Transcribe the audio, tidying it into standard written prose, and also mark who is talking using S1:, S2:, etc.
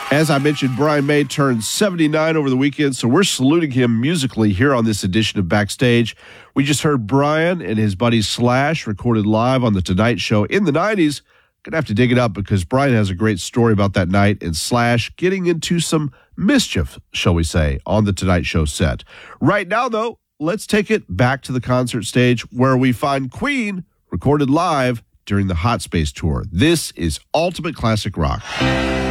S1: As I mentioned, Brian May turned 79 over the weekend, so we're saluting him musically here on this edition of Backstage. We just heard Brian and his buddy Slash recorded live on The Tonight Show in the 90s. Going to have to dig it up because Brian has a great story about that night and Slash getting into some mischief, shall we say, on The Tonight Show set. Right now, though, let's take it back to the concert stage where we find Queen recorded live during the Hot Space Tour. This is Ultimate Classic Rock.